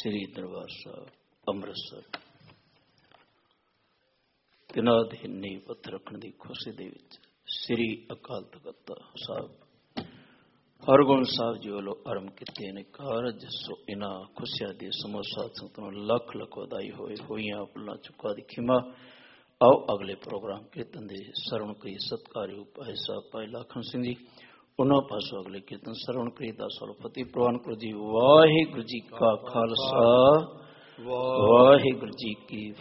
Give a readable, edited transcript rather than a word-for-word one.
ਸ੍ਰੀ ਦਰਬਾਰ ਸਾਹਿਬ ਅੰਮ੍ਰਿਤਸਰ ਤਿਨਾਂ ਦੀ ਨੀਂਹ ਪੱਥਰ ਰੱਖਣ ਦੀ ਖੁਸ਼ੀ ਦੇ ਵਿੱਚ ਸ੍ਰੀ ਅਕਾਲ ਤਖਤ ਸਾਹਿਬ ਹਰਗੋਬਿੰਦ ਸਾਹਿਬ ਜੀ ਵੱਲੋਂ ਆਰੰਭ ਕੀਤੇ ਨੇ ਕਾਰਜ। ਸੋ ਇਹਨਾਂ ਖੁਸ਼ੀਆਂ ਦੀ ਸਮੂਹ ਸਾਧ ਸੰਗਤਾਂ ਨੂੰ ਲੱਖ ਲੱਖ ਵਧਾਈ ਹੋਏ। ਹੋਈਆਂ ਭੁੱਲਾਂ ਚੁੱਕਾਂ ਦੀ ਖਿਮਾ। ਆਓ ਅਗਲੇ ਪ੍ਰੋਗਰਾਮ ਕੀਰਤਨ ਦੇ ਸਰਵਣ ਕਰੀ। ਸਤਿਕਾਰਯੋਗ ਭਾਈ ਸਾਹਿਬ ਭਾਈ ਲਾਖਣ ਸਿੰਘ ਜੀ ਉਹਨਾਂ ਪਾਸੋਂ ਅਗਲੇ ਕੀਰਤਨ ਸਰਵਣ ਕਰੀ ਦਾ ਸੋਲ ਫਤਿਹ ਪ੍ਰਵਾਨ ਕਰੋ ਜੀ। ਵਾਹਿਗੁਰੂ ਜੀ ਕਾ ਖਾਲਸਾ ਵਾਹਿਗੁਰੂ ਜੀ ਕੀ